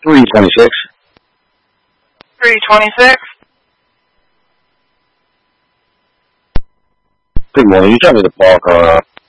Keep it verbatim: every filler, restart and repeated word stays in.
three twenty-six. three twenty-six. Good morning. You tell me to park uh,